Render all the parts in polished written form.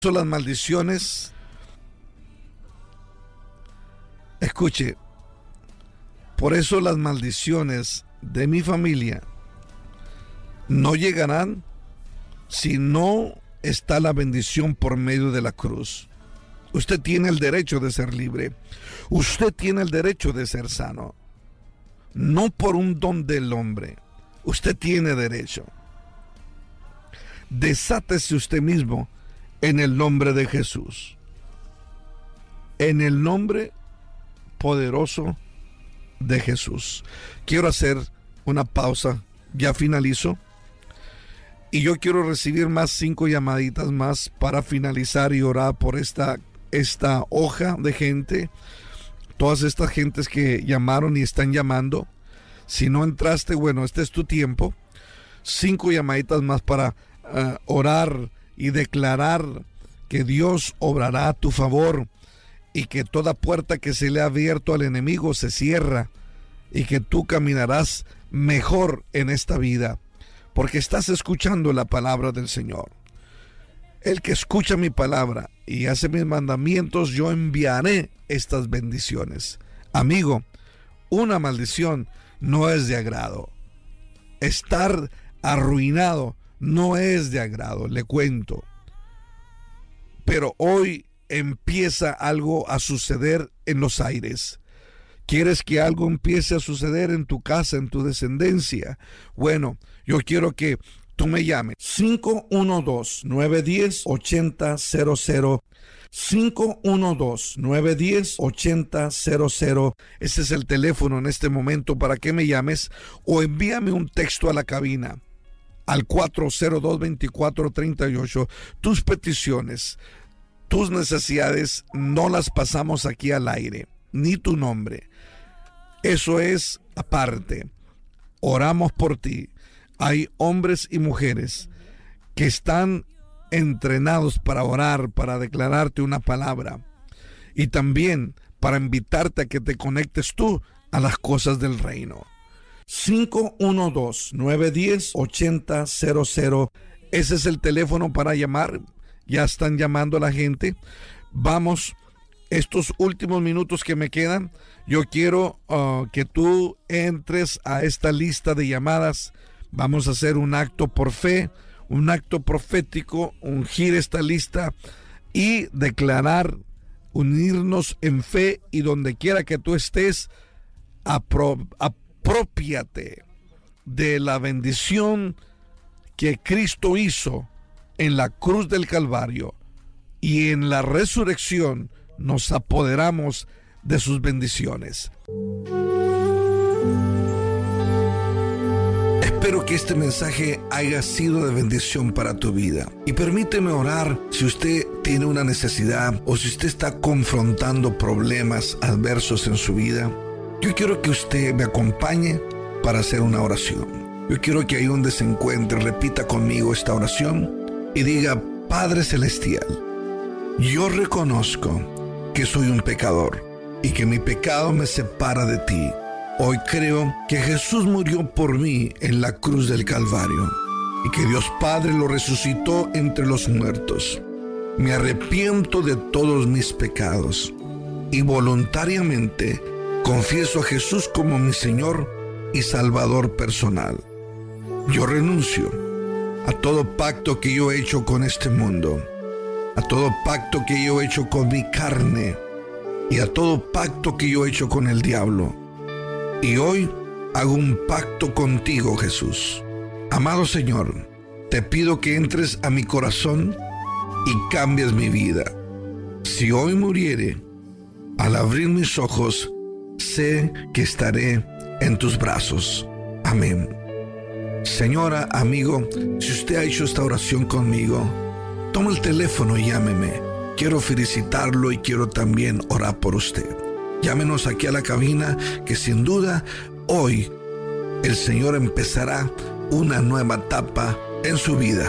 Las maldiciones, escuche, por eso las maldiciones de mi familia no llegarán si no está la bendición por medio de la cruz. Usted tiene el derecho de ser libre. Usted tiene el derecho de ser sano. No por un don del hombre. Usted tiene derecho. Desátese usted mismo en el nombre de Jesús. En el nombre poderoso de Jesús. Quiero hacer una pausa. Ya finalizo. Y yo quiero recibir más 5 llamaditas más para finalizar y orar por esta hoja de gente. Todas estas gentes que llamaron y están llamando. Si no entraste, bueno, este es tu tiempo. 5 llamaditas más para orar y declarar que Dios obrará a tu favor y que toda puerta que se le ha abierto al enemigo se cierra y que tú caminarás mejor en esta vida porque estás escuchando la palabra del Señor. El que escucha mi palabra y hace mis mandamientos, yo enviaré estas bendiciones. Amigo, una maldición no es de agrado. Estar arruinado no es de agrado, le cuento. Pero hoy empieza algo a suceder en los aires. ¿Quieres que algo empiece a suceder en tu casa, en tu descendencia? Bueno, yo quiero que tú me llames. 512-910-8000. 512-910-8000. Ese es el teléfono en este momento para que me llames o envíame un texto a la cabina. Al 402-2438, tus peticiones, tus necesidades, no las pasamos aquí al aire, ni tu nombre. Eso es aparte. Oramos por ti. Hay hombres y mujeres que están entrenados para orar, para declararte una palabra y también para invitarte a que te conectes tú a las cosas del reino. 512-910-8000. Ese es el teléfono para llamar. Ya están llamando a la gente. Vamos, estos últimos minutos que me quedan, yo quiero que tú entres a esta lista de llamadas. Vamos a hacer un acto por fe, un acto profético, ungir esta lista y declarar, unirnos en fe, y donde quiera que tú estés, aprópiate de la bendición que Cristo hizo en la cruz del Calvario, y en la resurrección nos apoderamos de sus bendiciones. Espero que este mensaje haya sido de bendición para tu vida. Y permíteme orar si usted tiene una necesidad o si usted está confrontando problemas adversos en su vida. Yo quiero que usted me acompañe para hacer una oración. Yo quiero que ahí donde se encuentre repita conmigo esta oración y diga: Padre Celestial, yo reconozco que soy un pecador y que mi pecado me separa de ti. Hoy creo que Jesús murió por mí en la cruz del Calvario y que Dios Padre lo resucitó entre los muertos. Me arrepiento de todos mis pecados y voluntariamente confieso a Jesús como mi Señor y Salvador personal. Yo renuncio a todo pacto que yo he hecho con este mundo, a todo pacto que yo he hecho con mi carne y a todo pacto que yo he hecho con el diablo. Y hoy hago un pacto contigo, Jesús. Amado Señor, te pido que entres a mi corazón y cambies mi vida. Si hoy muriere, al abrir mis ojos, sé que estaré en tus brazos. Amén. Señora, amigo, si usted ha hecho esta oración conmigo, toma el teléfono y llámeme. Quiero felicitarlo y quiero también orar por usted. Llámenos aquí a la cabina, que sin duda hoy el Señor empezará una nueva etapa en su vida.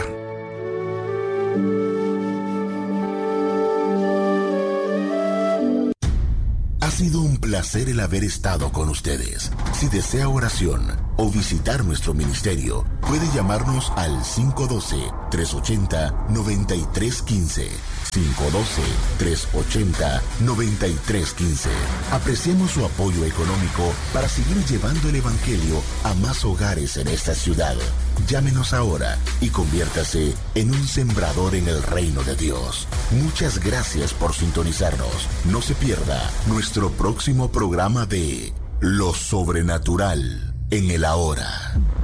Ha sido un placer el haber estado con ustedes. Si desea oración o visitar nuestro ministerio, puede llamarnos al 512-380-9315. 512-380-9315. Apreciamos su apoyo económico para seguir llevando el Evangelio a más hogares en esta ciudad. Llámenos ahora y conviértase en un sembrador en el reino de Dios. Muchas gracias por sintonizarnos. No se pierda nuestro próximo programa de Lo Sobrenatural en el Ahora.